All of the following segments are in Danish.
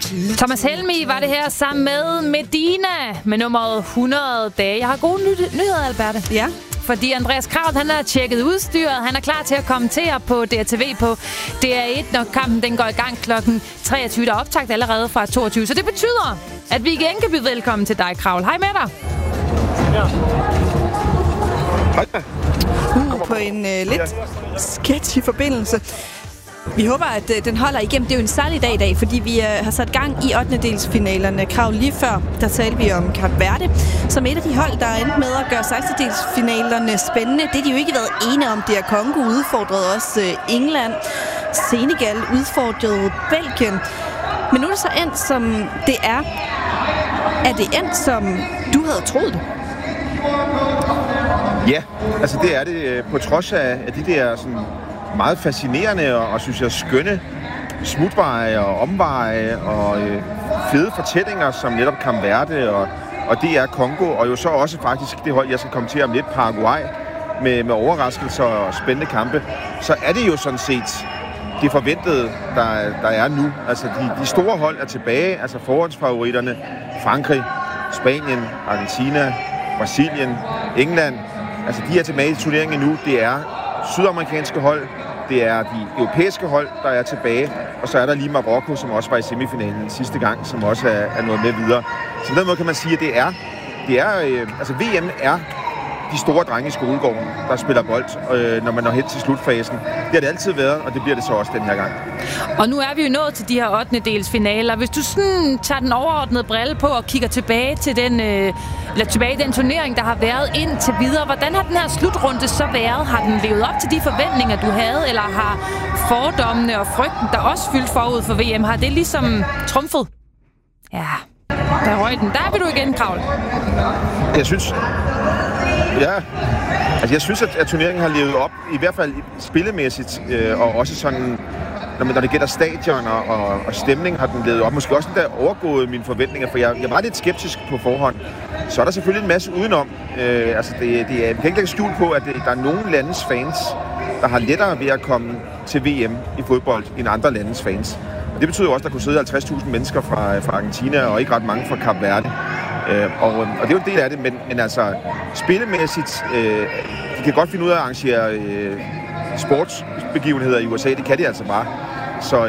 Thomas Helmig var det her sammen med Medina med nummeret 100 dage. Jeg har gode nyheder, Alberte. Ja. Fordi Andreas Kraut, han har tjekket udstyret. Han er klar til at kommentere på DRTV på DR1, når kampen den går i gang klokken 23. Der er optakt allerede fra 22. Så det betyder, at vi igen kan byde velkommen til dig, Kraul. Hej med dig. Ja. På en lidt sketchy forbindelse. Vi håber, at den holder igennem. Det er jo en særlig dag i dag, fordi vi har sat gang i 8. Krav lige før, der talte vi om Kap Verde, som et af de hold, der er endt med at gøre 16-delsfinalerne spændende. Det har de jo ikke været enige om. DR Congo udfordrede også England. Senegal udfordrede Belgien. Men nu er det så endt, som det er. Er det endt, som du havde troet det? Ja, altså det er det. På trods af de der sådan meget fascinerende og synes jeg skønne smutveje og omveje og fede fortællinger som netop Kap Verde og DR Congo, og jo så også faktisk det hold, jeg skal kommentere om lidt, Paraguay, med overraskelser og spændende kampe, så er det jo sådan set det forventede, der er nu. Altså de store hold er tilbage, altså forhåndsfavoritterne, Frankrig, Spanien, Argentina, Brasilien, England, altså de er tilbage i turneringen nu. Det er sydamerikanske hold, det er de europæiske hold, der er tilbage, og så er der lige Marokko, som også var i semifinalen sidste gang, som også er noget med videre. Så på den måde kan man sige, at altså VM er de store drenge i skolegården, der spiller bold, når man når hen til slutfasen. Det har det altid været, og det bliver det så også den her gang. Og nu er vi jo nået til de her 8-delsfinaler. Hvis du sådan tager den overordnede brille på og kigger tilbage til den turnering, der har været indtil videre, hvordan har den her slutrunde så været? Har den levet op til de forventninger, du havde, eller har fordommene og frygten, der også fyldt forud for VM, har det ligesom trumfet? Ja, der røg den. Der er vi du igen, Kraul. Jeg synes, at turneringen har levet op, i hvert fald spillemæssigt, og også sådan, når det gælder stadion og stemning, har den levet op. Måske også den der overgået mine forventninger, for jeg var lidt skeptisk på forhånd. Så er der selvfølgelig en masse udenom. Vi kan ikke lægge skjul på, at der er nogle landes fans, der har lettere ved at komme til VM i fodbold end andre landes fans. Og det betyder også, at der kunne sidde 50.000 mennesker fra Argentina, og ikke ret mange fra Kap Verde. Og det er jo en del af det, men altså spillemæssigt, de kan godt finde ud af at arrangere sportsbegivenheder i USA, det kan de altså bare. Så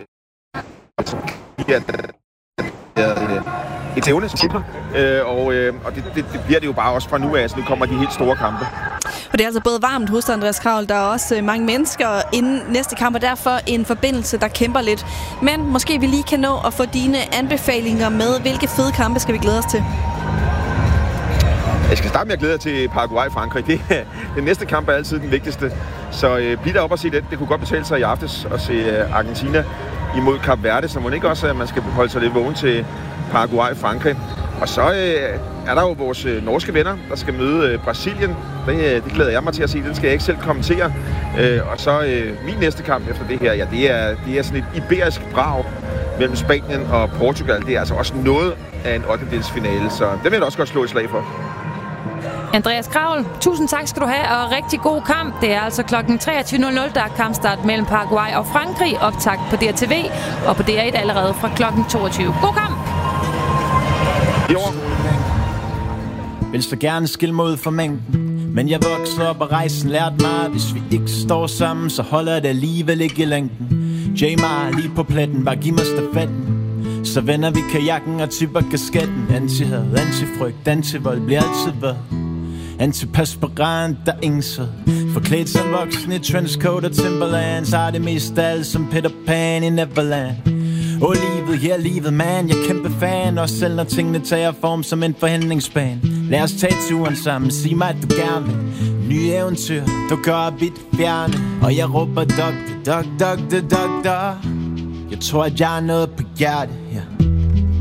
et evne som tipper, og det bliver det jo bare også fra nu af, så nu kommer de helt store kampe. Og det er altså både varmt hos Andreas Kraul, der er også mange mennesker inden næste kamp, og derfor en forbindelse, der kæmper lidt. Men måske vi lige kan nå at få dine anbefalinger med. Hvilke fede kampe skal vi glæde os til? Jeg skal starte med at glæde til Paraguay-Frankrig. Den næste kamp er altid den vigtigste. Så bliv derop og se det. Det kunne godt betale sig i aftes at se Argentina imod Kap Verde, så må ikke også, at man skal holde sig lidt vågen til Paraguay-Frankrig. Og så er der jo vores norske venner, der skal møde Brasilien. Det glæder jeg mig til at se. Den skal jeg ikke selv kommentere. Og så min næste kamp efter det her, ja, det er sådan et iberisk brag mellem Spanien og Portugal. Det er altså også noget af en 8-delsfinale, så det vil jeg også godt slå et slag for. Andreas Kraul, tusind tak skal du have, og rigtig god kamp. Det er altså klokken 23.00, der er kampstart mellem Paraguay og Frankrig. Optakt på DRTV og på DR1 allerede fra klokken 22. God kamp! Jo. Vil så gerne skille mig ud fra mængden, men jeg voksede op og rejsen lærte mig, hvis vi ikke står sammen, så holder det alligevel ikke i længden. Jamar lige på pletten, bare giv mig stafetten. Så vender vi kajakken og tipper kasketten. Anti-had, anti-frygt, anti-vold bliver altid hvad. Antiperspirant, der ingen sød. Forklædt som voksen i trenchcoat og Timberlands. Har det mest af alt som Peter Pan i Neverland. Livet, her livet, man, jeg kæmpe fan. Også selv når tingene tager form som en forhandlingsbane. Lad os tage turen sammen, sig mig at du gerne vil. Nye eventyr, du gør op i det fjerne. Og jeg råber doktor, doktor, doktor. Jeg tror at jeg har noget på hjertet, ja.